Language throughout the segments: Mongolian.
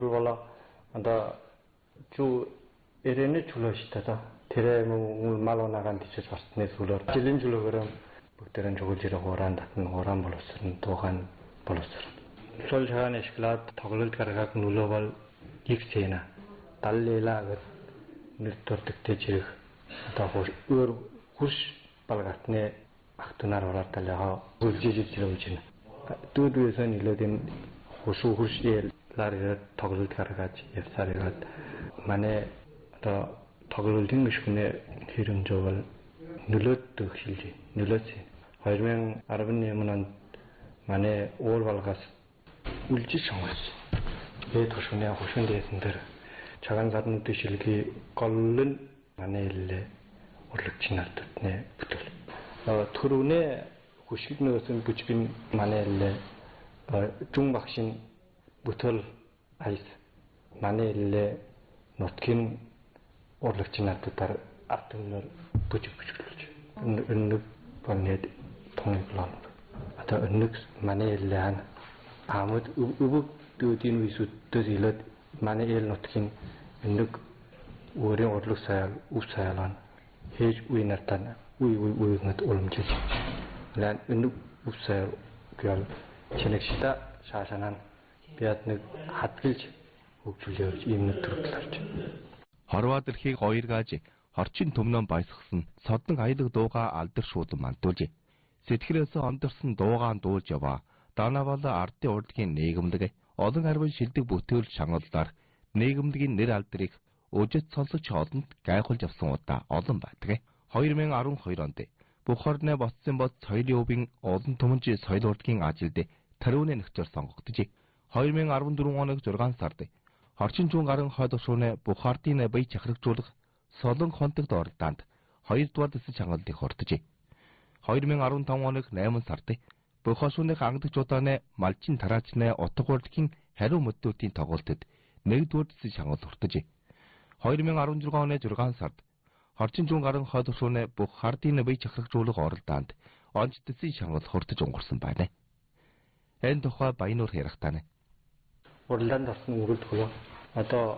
그걸로 anda 주 에레네 줄러시다다 테레 뭐 말로 나간 뒤쳐 봤네 줄러 질린 줄러 그럼 그때는 저거지라고 오란다는 오란 벌었으는 도간 벌었으는 솔 자간에 시클라 덕을 가르가 눌러발 익세나 달레라 그 늘터득대지 다 후르 발갓네 악도나로 올랐달라 울지지지로진 두두에선 일러된 호수후시에 라르가 덕을 가르가지 앱사르가 만에 더 덕을 든 것이군에 이런 저걸 눌렀듯 실지 눌렀지 하여명 아르빈님은 만에 5월 발가스 울지 정했지 내 도시내 호신대에서들 자간 같은 뜻일기 걸른 만에 일래 올릭지 날듯네 붙을 토론에 호식는 것은 부치긴 만에 일래 중박신 붙을 아이스 만에 일래 놓긴 올릭지 날듯 앞등을 부치부치르지 은늑 번네 통일plan atau 은늑 만에 일래 한 아무 우북 뜨딘 위수 뜨질럿 만에 일 놓긴 은늑 우리 올릭 사야 우사야란 헤지 우이나탄 우이응ët 올음지 난 은늑 우사야 그걸 전액시다 사산한 비앗늑 핫길지 옥줄려지 임늑 들었lar지 хорваадэрхийг 2 гаж орчин төмнөн баясгасан содон аядаг дууга алдар шууд мантуулж сэтгэлээс ондорсон дуугаан дуулж яваа данавала ардын урлагийн нийгэмдэг олон арвин шилдэг бүтээл шангууллаар нийгэмдгийн нэр алдрыг өжөд сонсогч олонд гайхуулж авсан удаа олон байдаг. 2012 онд бүх орны боцсон бод соёлын өвийн олон түмэнж соёл урлагийн ажилд тарууны нэгчээр сонгогдож 2014 оны 6 сард орчин зүүн гарын хойд шууны бүх ардын бие чахрагжуулах солон хонтогт оролдоонд 2 дугаар дэс чангалыг хортож 2015 оны 8 сард бүх шууны ангадчуудааны малчин тараачны утга урлагийн хариу мөдүүдийн тоглолтод 1 дугаар дэс чангал хортож 2016 оны 6 сард орчин зүүн гарын хойд шууны бүх ардын бие чахрагжуулах оролдоонд онц дэс чангал хортож өнгөрсөн байна. Энэ тухай Баянуур ярихтаа Orland орсон үргэлт хөлөө. Одоо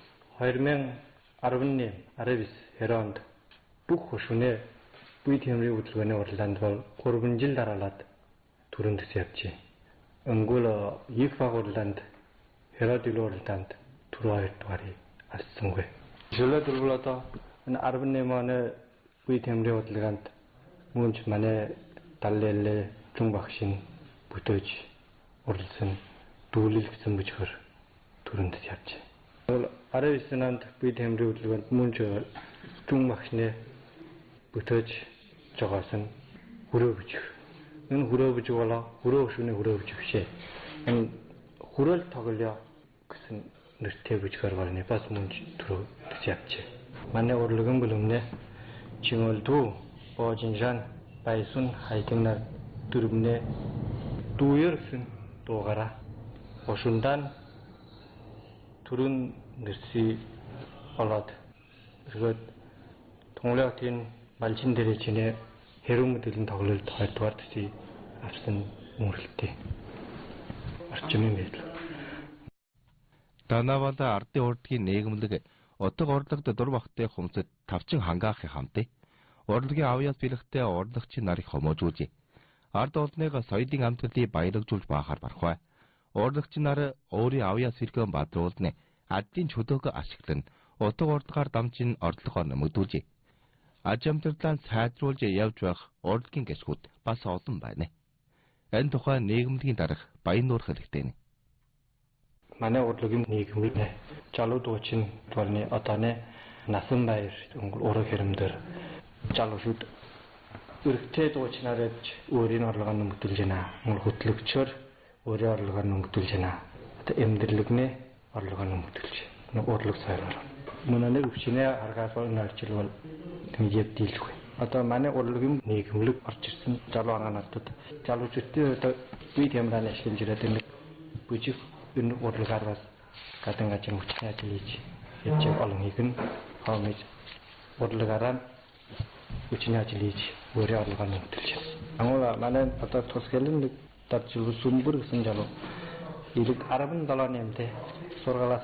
2010-ны Арабис Херанд бүх хөшүүнээ буй темрийн хөдөлгөөний Orland бол 3 жил дараалаад түрүүнд явжээ. Өнгөл Ефаг Orland Herodil Orland түрүү 2 дугаарыг алсангүй. Жолоо дөрвөлөдөө энэ 10-ны манай буй темрийн хөдөлгөөнд мөнч манай таллэлээ중 багшин бүтөөж уралсан дүүлэл гэсэн бүжгөр түрүүнд явж. Бол Арабистанд бид хэмрээ хөдөлгөөнд мөнч중 багшны бүтөөж жогоосон хүрээ бүжиг. Энэ хүрээ бүжиг болоо хүрээ өшөөний хүрээ бүжиг шээ. Энэ хүрэл тоглоё гэсэн нэртэй бүжгээр болны бас мөнч түрүүнд явж. Манай урлагын бүлэмнэ 징월두 보진산 바이순 하이팅나 두릅네 두여슨 도가라 호순단 둘은 늘시 올라드 그리고 동료팀 말친들이 지내 해로무들은 덕을 도와듯이 앞선 모를때 арчмын Данавада ардын урлагийн нийгэмлэг утга урлагт дур багтын хүмсэд тавчин хангаахын хамт урлагийн авьяас бэлэгтэй урлагчийн нарыг хомоожуулж ард олныг соёлын амьтгалыг баялагжуулж баахаар бархвай. Урлагч нар өөрийн авьяас бэлгэн бадруулна аддын чөлөөг ашиглан утга урлагаар дамжин орлогоо нэмэгдүүлж аж амьдралаа сайжруулж явж байх урлагийн гишгүүд бас олон байна. Энэ тухай нийгэмлэгийн дарга Баянуур хэлэхдээ манай урлагийн нийгэмлэг жалуудуучин дурны одооны насан баяр ураг хэрэмдэр жалуушуд өргөтэй дуучнараа өөрийн орлогоо нэмэгдүүлж байна. Мөр хөтлөгчөөр өөрийн орлогоо нэмэгдүүлж байна. Одоо эмдэрлэгнээ орлогоо нэмэгдүүлж. Урлаг сайраар. Мөнөний өвчнээ харгаас нэрчилвэл тэмжээд дийлгүй. Одоо манай урлагийн нийгэмлэг орж ирсэн залуу агаануудад залуучуудын одоо бие тамирын ашиглаж ирээд энэ бүжиг энэ урлагаараас гадан гажин хүчний ажил хийж яж олон хийгэн хомж урлагаараа хүчний ажил хийж өөрийн орлогоо нэмэгдүүлж байна. Ангула манай одоо тусгэлэн дарж сүнбэр гэсэн залуу Илэг 17 нэмтэй сургалаас